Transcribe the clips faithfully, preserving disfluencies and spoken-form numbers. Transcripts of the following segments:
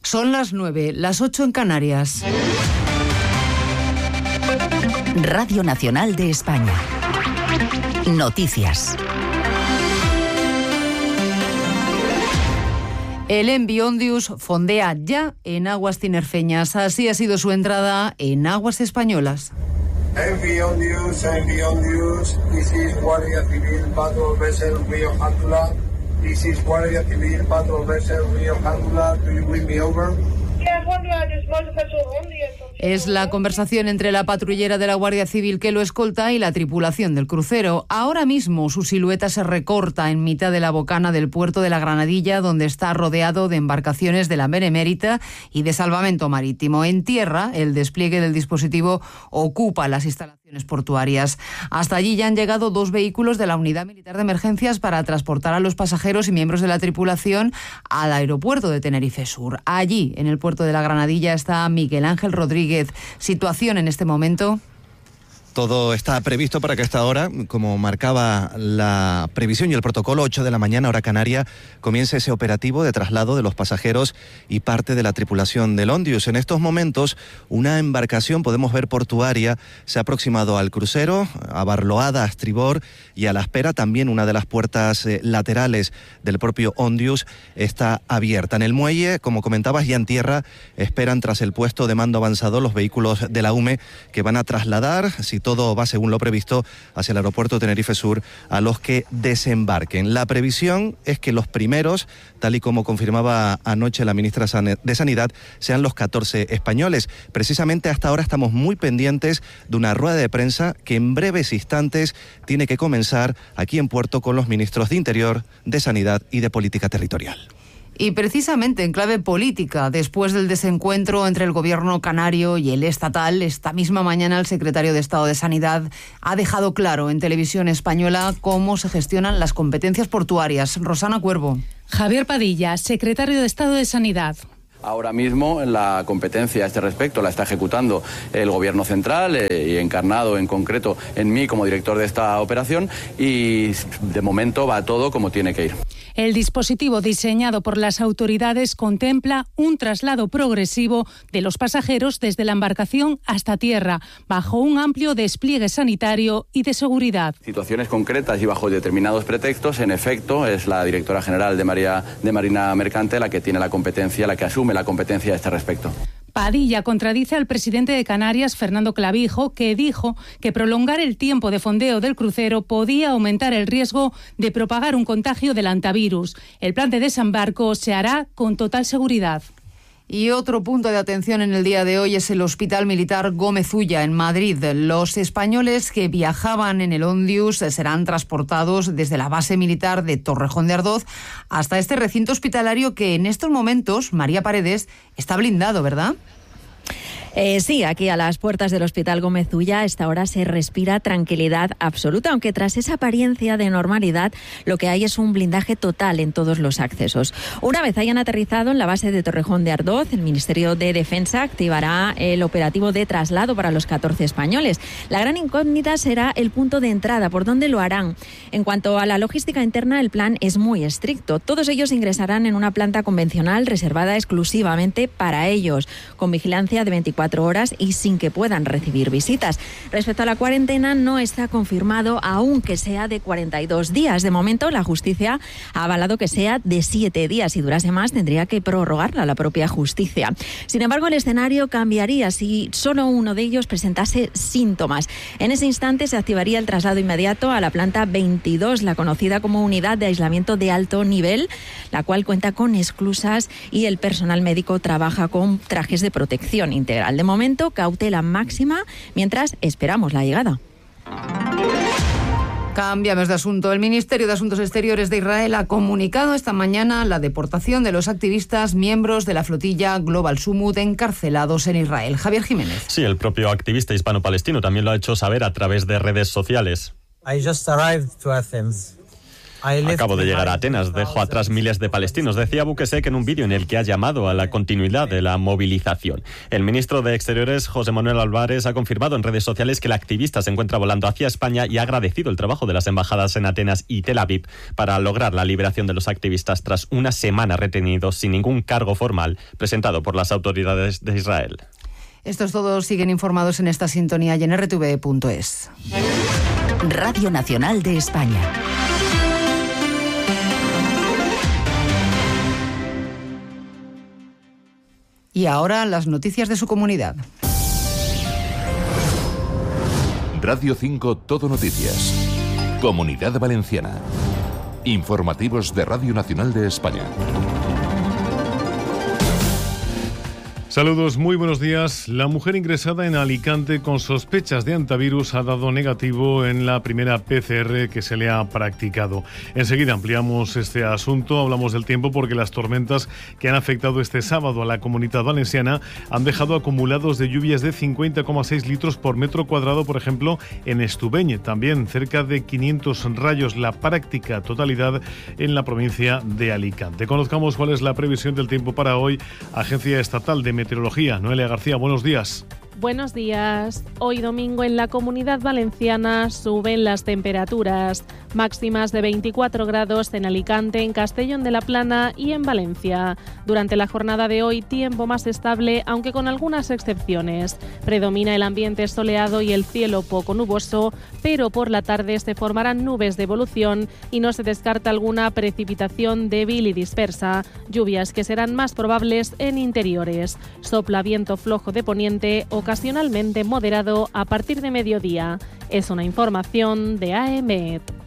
Son las nueve, las ocho en Canarias. Radio Nacional de España. Noticias. El Envi Ondius fondea ya en aguas tinerfeñas. Así ha sido su entrada en aguas españolas. Envi Ondius, Envi Ondius, this is Guardia Civil Patrol Vessel Rio Jándula. This is Guardia Civil Patrol Vessel Rio Jándula. Do you bring me over? Es la conversación entre la patrullera de la Guardia Civil que lo escolta y la tripulación del crucero. Ahora mismo su silueta se recorta en mitad de la bocana del puerto de la Granadilla, donde está rodeado de embarcaciones de la Benemérita y de salvamento marítimo. En tierra, el despliegue del dispositivo ocupa las instalaciones portuarias. Hasta allí ya han llegado dos vehículos de la Unidad Militar de Emergencias para transportar a los pasajeros y miembros de la tripulación al aeropuerto de Tenerife Sur. Allí, en el puerto de la Granadilla, está Miguel Ángel Rodríguez. ¿Situación en este momento? Todo está previsto para que a esta hora, como marcaba la previsión y el protocolo, ocho de la mañana, hora canaria, comience ese operativo de traslado de los pasajeros y parte de la tripulación del Ondius. En estos momentos, una embarcación, podemos ver portuaria, se ha aproximado al crucero, abarloada a estribor, y a la espera también una de las puertas eh, laterales del propio Ondius está abierta. En el muelle, como comentabas, ya en tierra, esperan tras el puesto de mando avanzado los vehículos de la U M E que van a trasladar, si todo va según lo previsto, hacia el aeropuerto de Tenerife Sur a los que desembarquen. La previsión es que los primeros, tal y como confirmaba anoche la ministra de Sanidad, sean los catorce españoles. Precisamente hasta ahora estamos muy pendientes de una rueda de prensa que en breves instantes tiene que comenzar aquí en Puerto con los ministros de Interior, de Sanidad y de Política Territorial. Y precisamente en clave política, después del desencuentro entre el gobierno canario y el estatal, esta misma mañana el secretario de Estado de Sanidad ha dejado claro en televisión española cómo se gestionan las competencias portuarias. Rosana Cuervo. Javier Padilla, secretario de Estado de Sanidad. Ahora mismo la competencia a este respecto la está ejecutando el Gobierno central eh, y encarnado en concreto en mí como director de esta operación, y de momento va todo como tiene que ir. El dispositivo diseñado por las autoridades contempla un traslado progresivo de los pasajeros desde la embarcación hasta tierra, bajo un amplio despliegue sanitario y de seguridad. Situaciones concretas y bajo determinados pretextos, en efecto, es la directora general de, María, de Marina Mercante la que tiene la competencia, la que asume la competencia a este respecto. Padilla contradice al presidente de Canarias, Fernando Clavijo, que dijo que prolongar el tiempo de fondeo del crucero podía aumentar el riesgo de propagar un contagio del hantavirus. El plan de desembarco se hará con total seguridad. Y otro punto de atención en el día de hoy es el Hospital Militar Gómez Ulla, en Madrid. Los españoles que viajaban en el Ondius serán transportados desde la base militar de Torrejón de Ardoz hasta este recinto hospitalario que en estos momentos, María Paredes, está blindado, ¿verdad? Eh, sí, aquí a las puertas del Hospital Gómez Ulla a esta hora se respira tranquilidad absoluta, aunque tras esa apariencia de normalidad lo que hay es un blindaje total en todos los accesos. Una vez hayan aterrizado en la base de Torrejón de Ardoz, el Ministerio de Defensa activará el operativo de traslado para los catorce españoles. La gran incógnita será el punto de entrada, por dónde lo harán. En cuanto a la logística interna, el plan es muy estricto. Todos ellos ingresarán en una planta convencional reservada exclusivamente para ellos, con vigilancia de veinticuatro horas y sin que puedan recibir visitas. Respecto a la cuarentena, no está confirmado aún que sea de cuarenta y dos días. De momento, la justicia ha avalado que sea de siete días. Si durase más, tendría que prorrogarla la propia justicia. Sin embargo, el escenario cambiaría si solo uno de ellos presentase síntomas. En ese instante se activaría el traslado inmediato a la planta veintidós, la conocida como unidad de aislamiento de alto nivel, la cual cuenta con esclusas y el personal médico trabaja con trajes de protección integral. De momento, cautela máxima mientras esperamos la llegada. Cambiamos de asunto. El Ministerio de Asuntos Exteriores de Israel ha comunicado esta mañana la deportación de los activistas miembros de la flotilla Global Summut encarcelados en Israel. Javier Jiménez. Sí, el propio activista hispano-palestino también lo ha hecho saber a través de redes sociales. I just arrived to Athens. Acabo de llegar a Atenas, dejo atrás miles de palestinos, decía Bukesek en un vídeo en el que ha llamado a la continuidad de la movilización. El ministro de Exteriores, José Manuel Álvarez, ha confirmado en redes sociales que el activista se encuentra volando hacia España y ha agradecido el trabajo de las embajadas en Atenas y Tel Aviv para lograr la liberación de los activistas tras una semana retenidos sin ningún cargo formal presentado por las autoridades de Israel. Estos todos siguen informados en esta sintonía y en r t v punto es. Radio Nacional de España. Y ahora las noticias de su comunidad. Radio cinco Todo Noticias. Comunidad Valenciana. Informativos de Radio Nacional de España. Saludos, muy buenos días. La mujer ingresada en Alicante con sospechas de antivirus ha dado negativo en la primera P C R que se le ha practicado. Enseguida ampliamos este asunto, hablamos del tiempo porque las tormentas que han afectado este sábado a la Comunidad Valenciana han dejado acumulados de lluvias de cincuenta coma seis litros por metro cuadrado, por ejemplo, en Estubeñe. También cerca de quinientos rayos, la práctica totalidad en la provincia de Alicante. Conozcamos cuál es la previsión del tiempo para hoy. Agencia Estatal de Meteorología. Noelia García, buenos días. Buenos días. Hoy domingo en la Comunidad Valenciana suben las temperaturas, máximas de veinticuatro grados en Alicante, en Castellón de la Plana y en Valencia. Durante la jornada de hoy, tiempo más estable, aunque con algunas excepciones. Predomina el ambiente soleado y el cielo poco nuboso, pero por la tarde se formarán nubes de evolución y no se descarta alguna precipitación débil y dispersa, lluvias que serán más probables en interiores. Sopla viento flojo de poniente, ocasionalmente moderado a partir de mediodía. Es una información de A E M E T.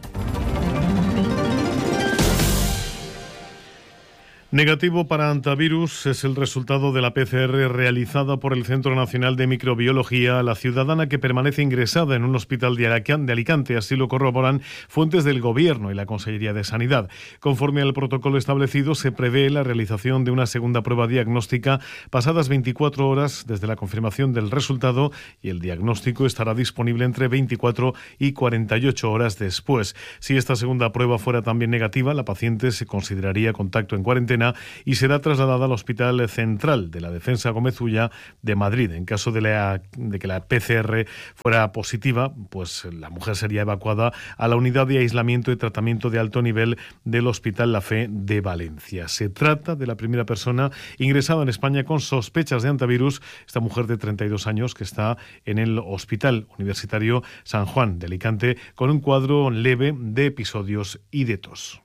Negativo para antivirus es el resultado de la P C R realizada por el Centro Nacional de Microbiología. La ciudadana que permanece ingresada en un hospital de Alicante, así lo corroboran fuentes del Gobierno y la Consellería de Sanidad. Conforme al protocolo establecido, se prevé la realización de una segunda prueba diagnóstica pasadas veinticuatro horas desde la confirmación del resultado, y el diagnóstico estará disponible entre veinticuatro y cuarenta y ocho horas después. Si esta segunda prueba fuera también negativa, la paciente se consideraría contacto en cuarentena y será trasladada al Hospital Central de la Defensa Gómez Ulla de Madrid. En caso de, la, de que la P C R fuera positiva, pues la mujer sería evacuada a la unidad de aislamiento y tratamiento de alto nivel del Hospital La Fe de Valencia. Se trata de la primera persona ingresada en España con sospechas de antivirus, esta mujer de treinta y dos años que está en el Hospital Universitario San Juan de Alicante con un cuadro leve de episodios y de tos.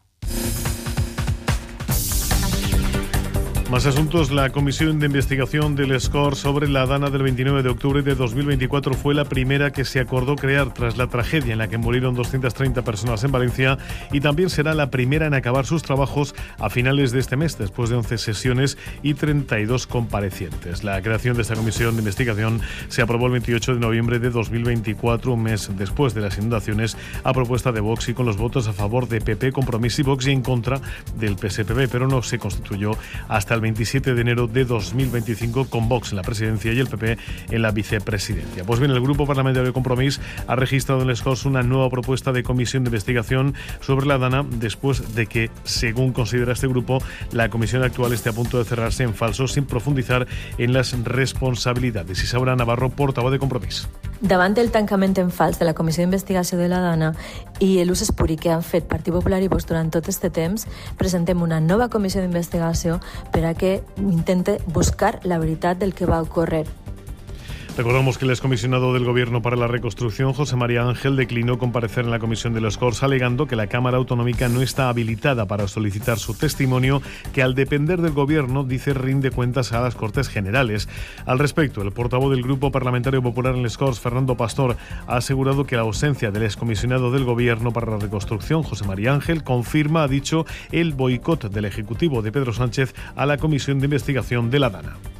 Más asuntos. La Comisión de Investigación del SCOR sobre la Dana del veintinueve de octubre de dos mil veinticuatro fue la primera que se acordó crear tras la tragedia en la que murieron doscientas treinta personas en Valencia, y también será la primera en acabar sus trabajos a finales de este mes, después de once sesiones y treinta y dos comparecientes. La creación de esta comisión de investigación se aprobó el veintiocho de noviembre de dos mil veinticuatro, un mes después de las inundaciones, a propuesta de Vox y con los votos a favor de P P, Compromís y Vox, y en contra del P S P B, pero no se constituyó hasta el veintisiete de enero de dos mil veinticinco, con Vox en la presidencia y el P P en la vicepresidencia. Pues bien, el Grupo Parlamentario Compromís ha registrado en el SCOS una nueva propuesta de comisión de investigación sobre la Dana, después de que, según considera este grupo, la comisión actual esté a punto de cerrarse en falso, sin profundizar en las responsabilidades. Isaura Navarro, portavoz de Compromís. Davant del tancament en fals de la Comissió d'Investigació de la Dana i l'ús espuri que han fet Partit Popular i Vox durant tot este temps, presentem una nova comissió d'investigació per a que intente buscar la veritat del que va ocórrer. Recordamos que el excomisionado del Gobierno para la Reconstrucción, José María Ángel, declinó comparecer en la comisión de los Corts, alegando que la Cámara Autonómica no está habilitada para solicitar su testimonio, que al depender del Gobierno, dice, rinde cuentas a las Cortes Generales. Al respecto, el portavoz del Grupo Parlamentario Popular en les Corts, Fernando Pastor, ha asegurado que la ausencia del excomisionado del Gobierno para la Reconstrucción, José María Ángel, confirma, ha dicho, el boicot del Ejecutivo de Pedro Sánchez a la comisión de investigación de la Dana.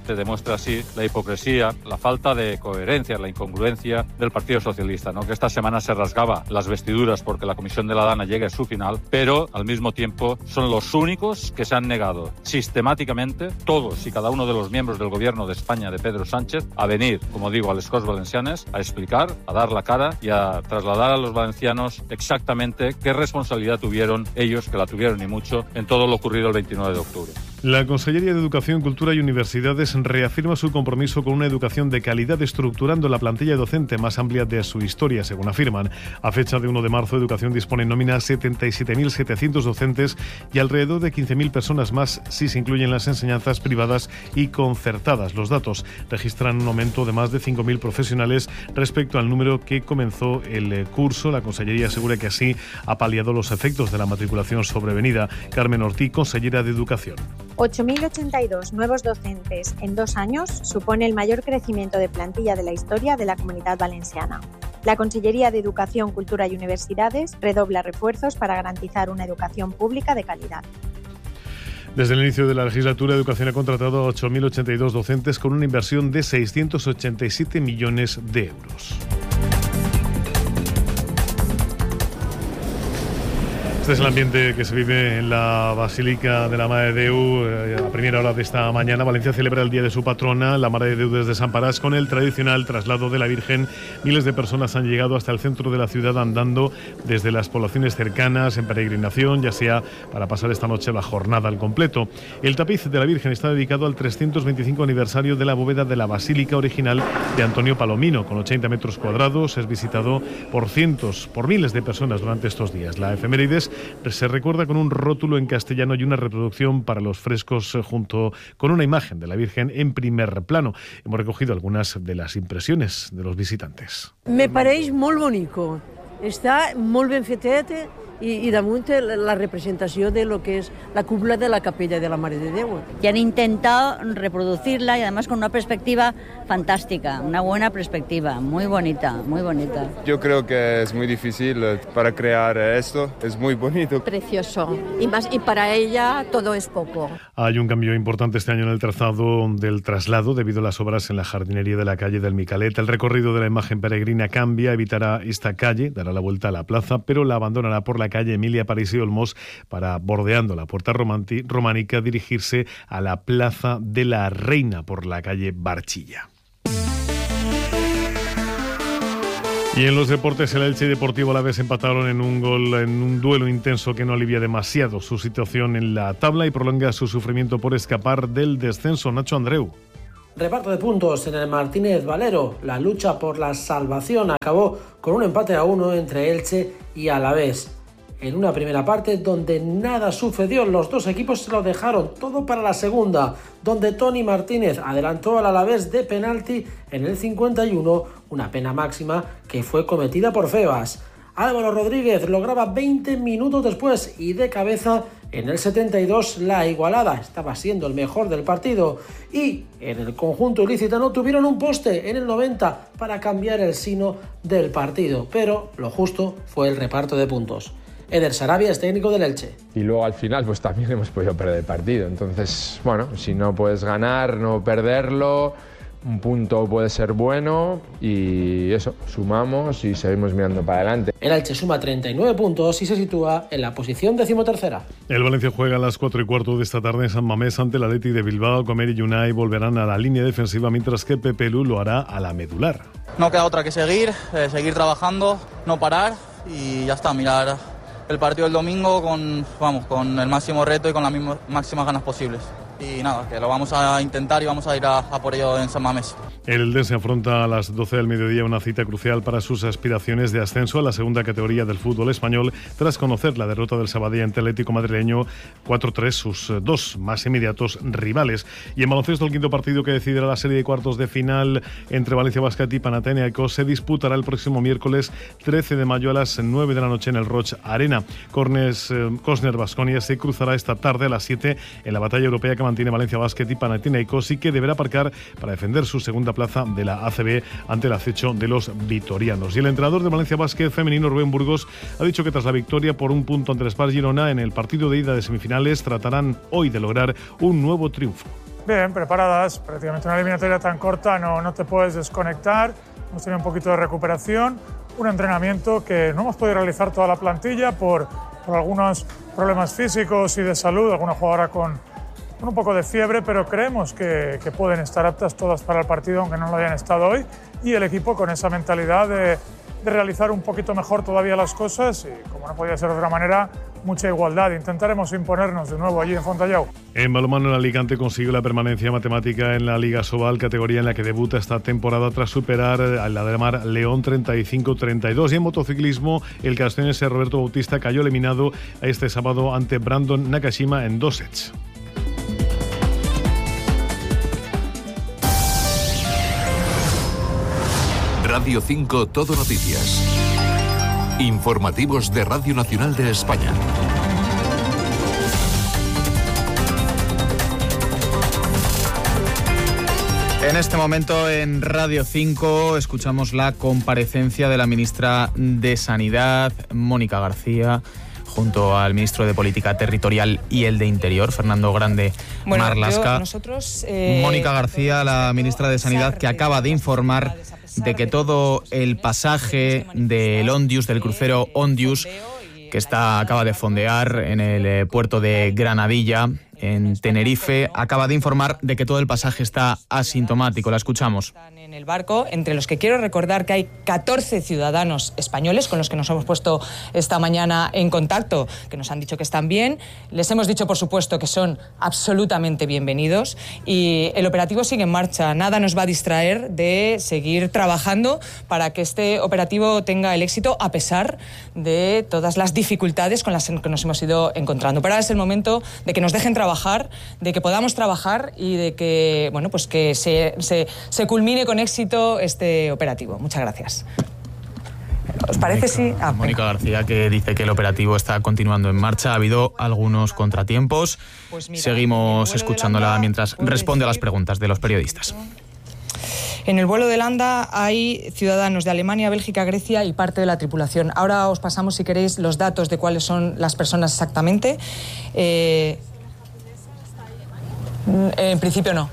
claramente demuestra así la hipocresía, la falta de coherencia, la incongruencia del Partido Socialista, ¿no? Que esta semana se rasgaba las vestiduras porque la Comisión de la Dana llegue a su final, pero al mismo tiempo son los únicos que se han negado sistemáticamente, todos y cada uno de los miembros del Gobierno de España de Pedro Sánchez, a venir, como digo, a les Corts Valencianes, a explicar, a dar la cara y a trasladar a los valencianos exactamente qué responsabilidad tuvieron ellos, que la tuvieron y mucho, en todo lo ocurrido el veintinueve de octubre. La Consellería de Educación, Cultura y Universidades reafirma su compromiso con una educación de calidad, estructurando la plantilla docente más amplia de su historia, según afirman. A fecha de uno de marzo, Educación dispone en nómina setenta y siete mil setecientos docentes y alrededor de quince mil personas más si se incluyen las enseñanzas privadas y concertadas. Los datos registran un aumento de más de cinco mil profesionales respecto al número que comenzó el curso. La Consellería asegura que así ha paliado los efectos de la matriculación sobrevenida. Carmen Ortiz, consellera de Educación. ocho mil ochenta y dos nuevos docentes en dos años supone el mayor crecimiento de plantilla de la historia de la Comunidad Valenciana. La Consellería de Educación, Cultura y Universidades redobla refuerzos para garantizar una educación pública de calidad. Desde el inicio de la legislatura, Educación ha contratado a ocho mil ochenta y dos docentes con una inversión de seiscientos ochenta y siete millones de euros. Este es el ambiente que se vive en la Basílica de la Mare de Déu. A primera hora de esta mañana, Valencia celebra el día de su patrona, la Mare de Déu desde Sant Paràs, con el tradicional traslado de la Virgen. Miles de personas han llegado hasta el centro de la ciudad andando desde las poblaciones cercanas en peregrinación, ya sea para pasar esta noche la jornada al completo. El tapiz de la Virgen está dedicado al trescientos veinticinco aniversario de la bóveda de la Basílica original de Antonio Palomino, con ochenta metros cuadrados. Es visitado por cientos, por miles de personas durante estos días. La efemérides se recuerda con un rótulo en castellano y una reproducción para los frescos junto con una imagen de la Virgen en primer plano. Hemos recogido algunas de las impresiones de los visitantes. Me pareix molt bonico. Està molt ben fetet i, i damunt la representació de lo que es la cúpula de la capella de la Mare de Déu. Y han intentado reproducirla y además con una perspectiva fantástica, una buena perspectiva, muy bonita, muy bonita. Yo creo que es muy difícil para crear esto, es muy bonito. Precioso, y, más, y para ella todo es poco. Hay un cambio importante este año en el trazado del traslado debido a las obras en la jardinería de la calle del Micalet. El recorrido de la imagen peregrina cambia, evitará esta calle, dará la vuelta a la plaza, pero la abandonará por la calle Emilia París y Olmos para, bordeando la puerta románica, dirigirse a la Plaza de la Reina por la calle Barchilla. Y en los deportes, el Elche y Deportivo Alavés empataron en un gol, en un duelo intenso que no alivia demasiado su situación en la tabla y prolonga su sufrimiento por escapar del descenso. Nacho Andreu. Reparto de puntos en el Martínez Valero. La lucha por la salvación acabó con un empate a uno entre Elche y Alavés. En una primera parte donde nada sucedió, los dos equipos se lo dejaron todo para la segunda, donde Toni Martínez adelantó al Alavés de penalti en el cincuenta y uno, una pena máxima que fue cometida por Febas. Álvaro Rodríguez lograba veinte minutos después y de cabeza en el setenta y dos la igualada. Estaba siendo el mejor del partido y en el conjunto ilicitano tuvieron un poste en el noventa para cambiar el sino del partido, pero lo justo fue el reparto de puntos. Eder Sarabia es técnico del Elche. Y luego al final pues también hemos podido perder el partido. Entonces, bueno, si no puedes ganar, no perderlo, un punto puede ser bueno y eso, sumamos y seguimos mirando para adelante. El Elche suma treinta y nueve puntos y se sitúa en la posición decimotercera. El Valencia juega a las cuatro y cuarto de esta tarde en San Mamés ante el Athletic de Bilbao. Comer y Unai volverán a la línea defensiva, mientras que Pepe Lu lo hará a la medular. No queda otra que seguir, eh, seguir trabajando, no parar y ya está, mirar el partido del domingo con, vamos, con el máximo reto y con las mismas, máximas ganas posibles. Y nada, que lo vamos a intentar y vamos a ir a, a por ello en San Mamés. El Eldense afronta a las doce del mediodía una cita crucial para sus aspiraciones de ascenso a la segunda categoría del fútbol español, tras conocer la derrota del Sabadell ante Atlético madrileño cuatro tres, sus dos más inmediatos rivales. Y en baloncesto, el quinto partido que decidirá la serie de cuartos de final entre Valencia Basket y Panathinaikos se disputará el próximo miércoles trece de mayo a las nueve de la noche en el Roig Arena. Cornes, eh, Cosner Baskonia se cruzará esta tarde a las siete en la batalla europea que mantiene Valencia Basket y Panathinaikos, y que deberá aparcar para defender su segunda plaza de la A C B ante el acecho de los vitorianos. Y el entrenador de Valencia Basket femenino, Rubén Burgos, ha dicho que tras la victoria por un punto ante el Spar Girona en el partido de ida de semifinales, tratarán hoy de lograr un nuevo triunfo. Bien, preparadas, prácticamente una eliminatoria tan corta, no, no te puedes desconectar, hemos tenido un poquito de recuperación, un entrenamiento que no hemos podido realizar toda la plantilla por, por algunos problemas físicos y de salud, alguna jugadora con, con un poco de fiebre, pero creemos que, que pueden estar aptas todas para el partido, aunque no lo hayan estado hoy, y el equipo con esa mentalidad de, de realizar un poquito mejor todavía las cosas y, como no podía ser de otra manera, mucha igualdad. Intentaremos imponernos de nuevo allí en Fontallao. En balonmano, el Alicante consiguió la permanencia matemática en la Liga Sobal, categoría en la que debuta esta temporada tras superar a la de Mar León treinta y cinco treinta y dos. Y en motociclismo, el castellonense Roberto Bautista cayó eliminado este sábado ante Brandon Nakashima en dos sets. Radio cinco Todo Noticias. Informativos de Radio Nacional de España. En este momento en Radio cinco escuchamos la comparecencia de la ministra de Sanidad, Mónica García, junto al ministro de Política Territorial y el de Interior, Fernando Grande bueno, Marlaska. Yo, nosotros, eh, Mónica García, la ministra de Sanidad, que acaba de informar de que todo el pasaje del Ondius, del crucero Ondius, que está acaba de fondear en el eh, puerto de Granadilla, en Tenerife, acaba de informar de que todo el pasaje está asintomático. La escuchamos. En el barco, entre los que quiero recordar que hay catorce ciudadanos españoles con los que nos hemos puesto esta mañana en contacto, que nos han dicho que están bien. Les hemos dicho, por supuesto, que son absolutamente bienvenidos y el operativo sigue en marcha. Nada nos va a distraer de seguir trabajando para que este operativo tenga el éxito a pesar de todas las dificultades con las que nos hemos ido encontrando. Pero ahora es el momento de que nos dejen trabajar, de que podamos trabajar y de que, bueno, pues que se, se, se culmine con éxito este operativo. Muchas gracias. ¿Os parece Mónica, sí? Ah, Mónica García, que dice que el operativo está continuando en marcha. Ha habido algunos contratiempos. Pues mira, Seguimos escuchándola mientras responde a las preguntas de los periodistas. En el vuelo de Landa hay ciudadanos de Alemania, Bélgica, Grecia y parte de la tripulación. Ahora os pasamos, si queréis, los datos de cuáles son las personas exactamente. Eh, en principio no.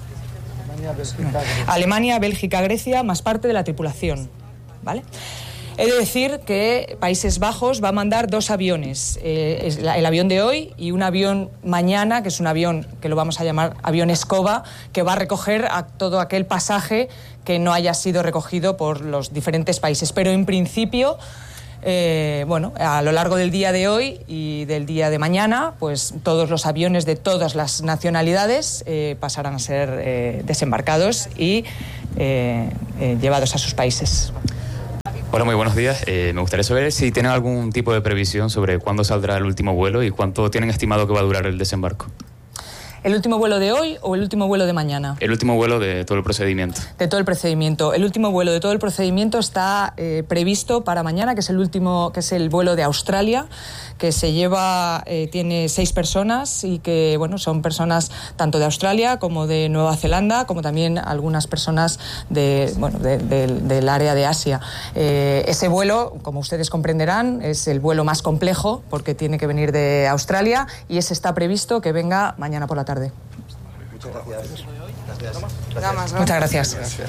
Alemania, Bélgica, Grecia, más parte de la tripulación, ¿vale? He de decir que Países Bajos va a mandar dos aviones, eh, el avión de hoy y un avión mañana, que es un avión que lo vamos a llamar avión escoba, que va a recoger a todo aquel pasaje que no haya sido recogido por los diferentes países. Pero en principio, eh, bueno, a lo largo del día de hoy y del día de mañana, pues todos los aviones de todas las nacionalidades eh, pasarán a ser eh, desembarcados y eh, eh, llevados a sus países. Hola, muy buenos días. Eh, me gustaría saber si tienen algún tipo de previsión sobre cuándo saldrá el último vuelo y cuánto tienen estimado que va a durar el desembarco. ¿El último vuelo de hoy o el último vuelo de mañana? El último vuelo de todo el procedimiento. De todo el procedimiento. El último vuelo de todo el procedimiento está eh, previsto para mañana, que es el último, que es el vuelo de Australia, que se lleva, eh, tiene seis personas y que, bueno, son personas tanto de Australia como de Nueva Zelanda, como también algunas personas de, bueno, de, de, del área de Asia. Eh, ese vuelo, como ustedes comprenderán, es el vuelo más complejo porque tiene que venir de Australia y ese está previsto que venga mañana por la tarde. Muchas gracias. Gracias. Muchas gracias. gracias.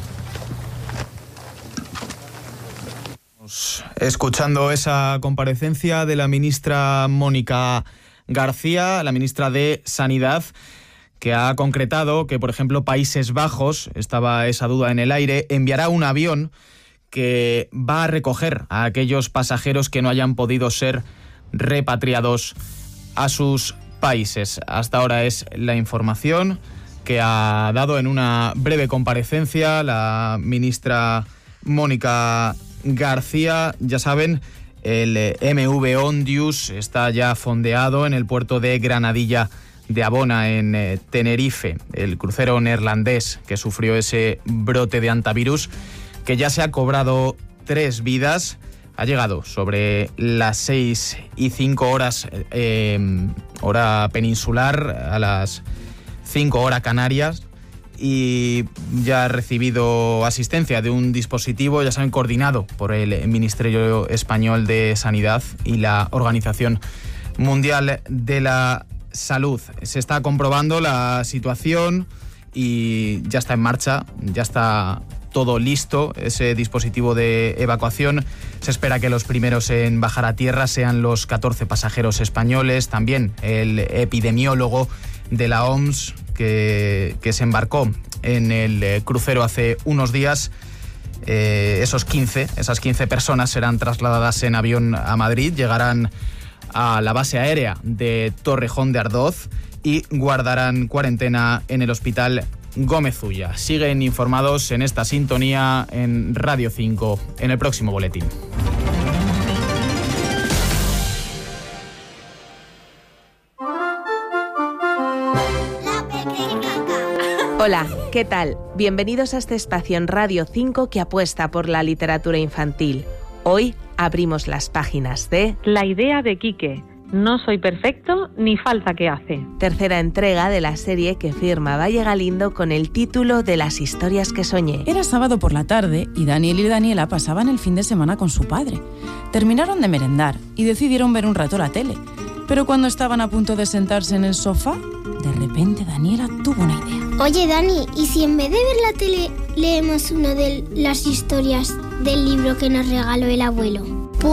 Escuchando esa comparecencia de la ministra Mónica García, la ministra de Sanidad, que ha concretado que, por ejemplo, Países Bajos, estaba esa duda en el aire, enviará un avión que va a recoger a aquellos pasajeros que no hayan podido ser repatriados a sus países. Hasta ahora es la información que ha dado en una breve comparecencia la ministra Mónica García. Ya saben, el M V Ondius está ya fondeado en el puerto de Granadilla de Abona, en eh, Tenerife, el crucero neerlandés que sufrió ese brote de hantavirus, que ya se ha cobrado tres vidas. Ha llegado sobre las seis y cinco horas, eh, hora peninsular, a las cinco horas canarias, y ya ha recibido asistencia de un dispositivo, ya saben, coordinado por el Ministerio Español de Sanidad y la Organización Mundial de la salud. Se está comprobando la situación y ya está en marcha, ya está todo listo, ese dispositivo de evacuación. Se espera que los primeros en bajar a tierra sean los catorce pasajeros españoles, también el epidemiólogo de la O M S que, que se embarcó en el crucero hace unos días. Eh, esos quince, esas quince personas serán trasladadas en avión a Madrid, llegarán a la base aérea de Torrejón de Ardoz y guardarán cuarentena en el hospital Gómez Ulla. Siguen informados en esta sintonía en Radio cinco, en el próximo boletín. Hola, ¿qué tal? Bienvenidos a este espacio en Radio cinco que apuesta por la literatura infantil. Hoy abrimos las páginas de La idea de Quique. No soy perfecto ni falta que hace. Tercera entrega de la serie que firma Valle Galindo con el título de Las historias que soñé. Era sábado por la tarde y Daniel y Daniela pasaban el fin de semana con su padre. Terminaron de merendar y decidieron ver un rato la tele. Pero cuando estaban a punto de sentarse en el sofá, de repente Daniela tuvo una idea. Oye, Dani, ¿y si en vez de ver la tele leemos una de las historias del libro que nos regaló el abuelo?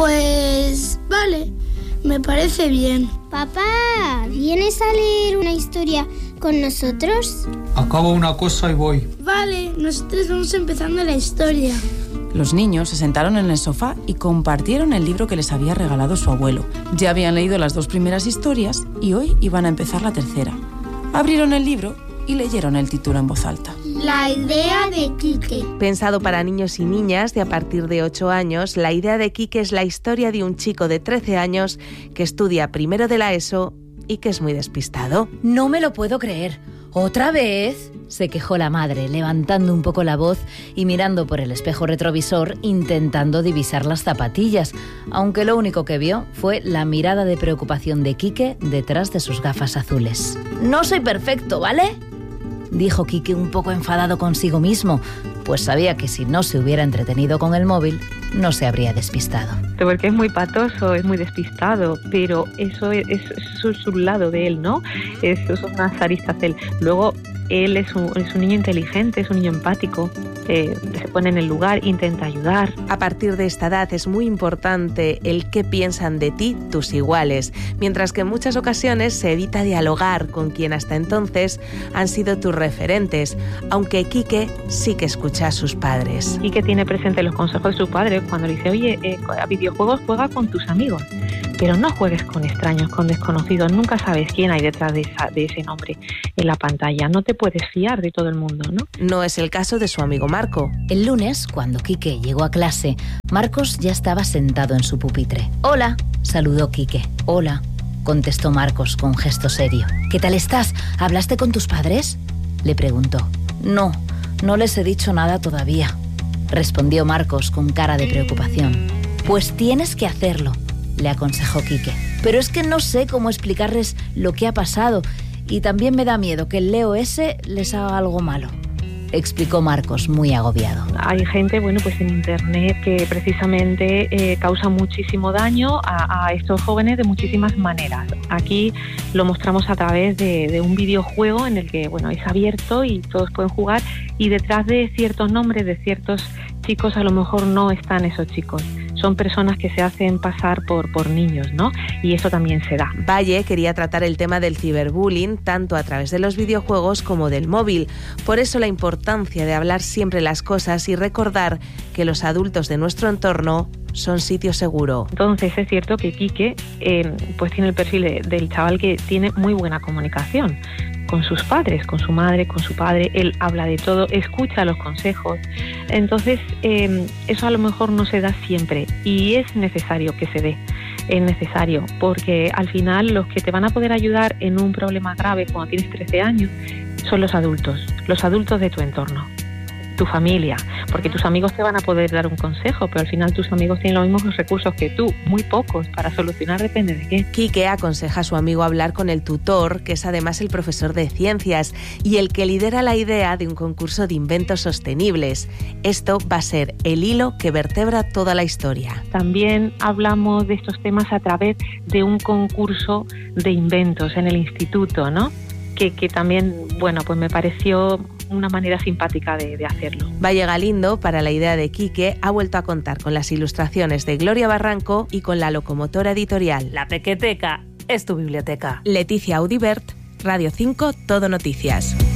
Pues vale, me parece bien. Papá, ¿vienes a leer una historia con nosotros? Acabo una cosa y voy. Vale, nosotros vamos empezando la historia. Los niños se sentaron en el sofá y compartieron el libro que les había regalado su abuelo. Ya habían leído las dos primeras historias y hoy iban a empezar la tercera. Abrieron el libro y leyeron el título en voz alta. La idea de Quique. Pensado para niños y niñas de a partir de ocho años, La idea de Quique es la historia de un chico de trece años que estudia primero de la ESO y que es muy despistado. No me lo puedo creer. ¿Otra vez? Se quejó la madre, levantando un poco la voz y mirando por el espejo retrovisor, intentando divisar las zapatillas, aunque lo único que vio fue la mirada de preocupación de Quique detrás de sus gafas azules. No soy perfecto, ¿vale?, dijo Quique un poco enfadado consigo mismo, pues sabía que si no se hubiera entretenido con el móvil, no se habría despistado. Porque es muy patoso, es muy despistado, pero eso es, eso es un lado de él, ¿no? Eso son unas aristas de él. Luego, él es un, es un niño inteligente, es un niño empático, eh, se pone en el lugar, intenta ayudar. A partir de esta edad es muy importante el qué piensan de ti tus iguales, mientras que en muchas ocasiones se evita dialogar con quien hasta entonces han sido tus referentes, aunque Quique sí que escucha a sus padres. Quique tiene presente los consejos de su padre cuando le dice, oye, eh, a videojuegos juega con tus amigos, pero no juegues con extraños, con desconocidos, nunca sabes quién hay detrás de, esa, de ese nombre en la pantalla, no te puedes fiar de todo el mundo, ¿no? No es el caso de su amigo Marco. El lunes, cuando Quique llegó a clase, Marcos ya estaba sentado en su pupitre. «Hola», saludó Quique. «Hola», contestó Marcos con gesto serio. «¿Qué tal estás? ¿Hablaste con tus padres?», le preguntó. «No, no les he dicho nada todavía», respondió Marcos con cara de preocupación. «Pues tienes que hacerlo», le aconsejó Quique. «Pero es que no sé cómo explicarles lo que ha pasado y también me da miedo que el Leo ese les haga algo malo», explicó Marcos, muy agobiado. Hay gente, bueno, pues en internet que precisamente eh, causa muchísimo daño a, a estos jóvenes de muchísimas maneras. Aquí lo mostramos a través de, de un videojuego en el que, bueno, es abierto y todos pueden jugar y detrás de ciertos nombres de ciertos chicos a lo mejor no están esos chicos. Son personas que se hacen pasar por, por niños, ¿no? Y eso también se da. Valle quería tratar el tema del ciberbullying tanto a través de los videojuegos como del móvil. Por eso la importancia de hablar siempre las cosas y recordar que los adultos de nuestro entorno son sitio seguro. Entonces es cierto que Quique eh, pues tiene el perfil de, del chaval que tiene muy buena comunicación con sus padres, con su madre, con su padre. Él habla de todo, escucha los consejos. Entonces eh, eso a lo mejor no se da siempre y es necesario que se dé. Es necesario porque al final los que te van a poder ayudar en un problema grave cuando tienes trece años son los adultos, los adultos de tu entorno. tu familia, porque tus amigos te van a poder dar un consejo, pero al final tus amigos tienen los mismos recursos que tú, muy pocos, para solucionar depende de qué. Quique aconseja a su amigo hablar con el tutor, que es además el profesor de ciencias y el que lidera la idea de un concurso de inventos sostenibles. Esto va a ser el hilo que vertebra toda la historia. También hablamos de estos temas a través de un concurso de inventos en el instituto, ¿no? Que, que también, bueno, pues me pareció una manera simpática de, de hacerlo. Valle Galindo, para la idea de Quique, ha vuelto a contar con las ilustraciones de Gloria Barranco y con la locomotora editorial. La Pequeteca es tu biblioteca. Leticia Audibert, Radio cinco, Todo Noticias.